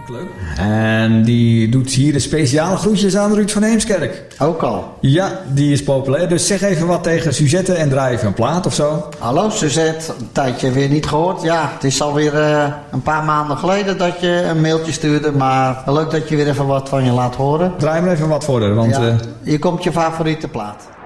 Leuk. En die doet hier de speciale groetjes aan Ruud van Heemskerk. Ook al? Ja, die is populair. Dus zeg even wat tegen Suzette en draai even een plaat of zo. Hallo Suzette, een tijdje weer niet gehoord. Ja, het is alweer een paar maanden geleden dat je een mailtje stuurde. Maar leuk dat je weer even wat van je laat horen. Draai maar even wat voor haar, want... Ja, hier komt je favoriete plaat.